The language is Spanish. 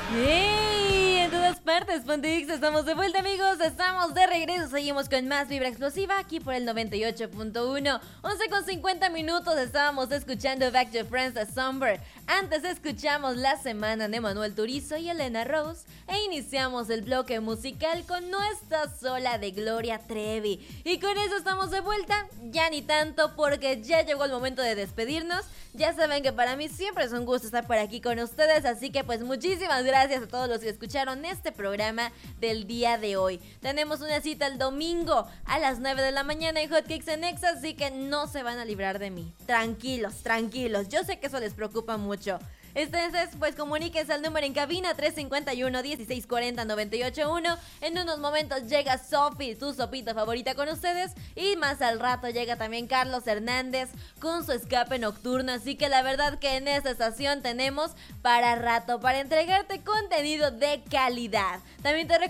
¡Hey! En todas partes, Pontix, estamos de vuelta, amigos, estamos de regreso, seguimos con más Vibra Explosiva aquí por el 98.1, 11:50 estábamos escuchando Back to Friends de Somber, antes escuchamos La Semana de Manuel Turizo y Elena Rose, e iniciamos el bloque musical con No Estás Sola de Gloria Trevi, y con eso estamos de vuelta, ya ni tanto porque ya llegó el momento de despedirnos, ya saben que para mí siempre es un gusto estar por aquí con ustedes, así que pues muchísimas gracias a todos los que escucharon este programa del día de hoy. Tenemos una cita el domingo a las 9 de la mañana en Hotcakes en Exa, así que no se van a librar de mí. Tranquilos, tranquilos, yo sé que eso les preocupa mucho. Entonces, pues comuníquense al número en cabina 351-1640-981. En unos momentos llega Sofi, su sopita favorita con ustedes. Y más al rato llega también Carlos Hernández con su escape nocturno. Así que la verdad que en esta estación tenemos para rato, para entregarte contenido de calidad. También te